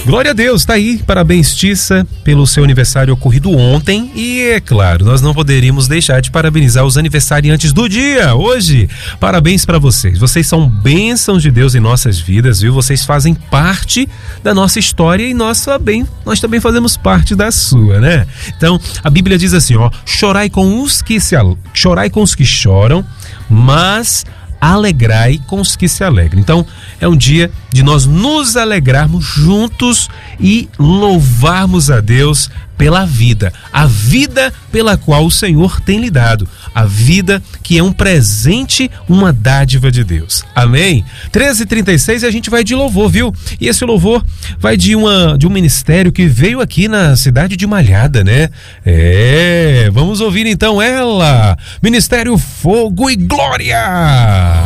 Glória a Deus, tá aí. Parabéns, Tissa, pelo seu aniversário ocorrido ontem. E é claro, nós não poderíamos deixar de parabenizar os aniversariantes do dia, hoje. Parabéns pra vocês. Vocês são bênçãos de Deus em nossas vidas, viu? Vocês fazem parte da nossa história e nós também fazemos parte da sua, né? Então, a Bíblia diz assim, ó: chorai com os que choram, mas alegrai com os que se alegram. Então, é um dia de nós nos alegrarmos juntos e louvarmos a Deus pela vida, a vida pela qual o Senhor tem lhe dado, a vida que é um presente, uma dádiva de Deus. Amém? 13h36 e a gente vai de louvor, viu? E esse louvor vai de um ministério que veio aqui na cidade de Malhada, né? Vamos ouvir então ela, Ministério Fogo e Glória!